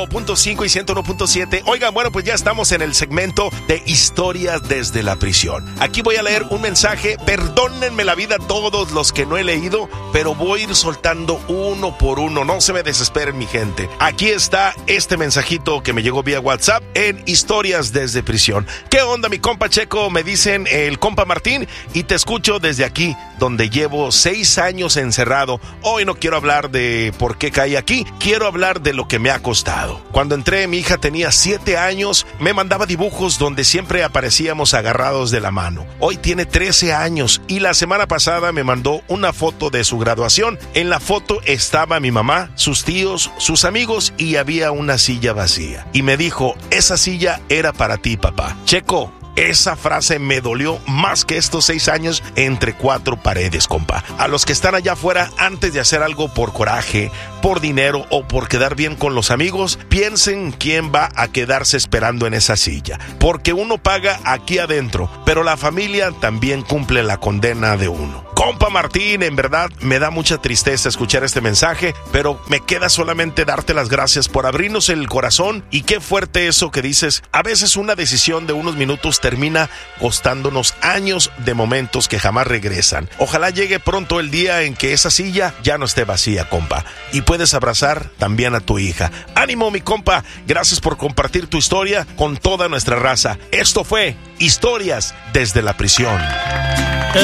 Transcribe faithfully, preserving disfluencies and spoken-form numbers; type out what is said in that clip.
punto cinco y ciento uno punto siete. Oigan, bueno, pues ya estamos en el segmento de historias desde la prisión. Aquí voy a leer un mensaje. Perdónenme la vida a todos los que no he leído, pero voy a ir soltando uno por uno. No se me desesperen, mi gente. Aquí está este mensajito que me llegó vía WhatsApp en historias desde prisión. ¿Qué onda, mi compa Checo? Me dicen el compa Martín y te escucho desde aquí, donde llevo seis años encerrado. Hoy no quiero hablar de por qué caí aquí, quiero hablar de lo que me ha costado. Cuando entré, mi hija tenía siete años, me mandaba dibujos donde siempre aparecíamos agarrados de la mano. Hoy tiene trece años y la semana pasada me mandó una foto de su graduación. En la foto estaba mi mamá, sus tíos, sus amigos y había una silla vacía. Y me dijo, esa silla era para ti, papá. Checo, esa frase me dolió más que estos seis años entre cuatro paredes, compa. A los que están allá afuera, antes de hacer algo por coraje, por dinero o por quedar bien con los amigos, piensen quién va a quedarse esperando en esa silla. Porque uno paga aquí adentro, pero la familia también cumple la condena de uno. Compa Martín, en verdad me da mucha tristeza escuchar este mensaje, pero me queda solamente darte las gracias por abrirnos el corazón. Y qué fuerte eso que dices. A veces una decisión de unos minutos termina costándonos años de momentos que jamás regresan. Ojalá llegue pronto el día en que esa silla ya no esté vacía, compa, y puedes abrazar también a tu hija. Ánimo, mi compa, gracias por compartir tu historia con toda nuestra raza. Esto fue Historias desde la Prisión.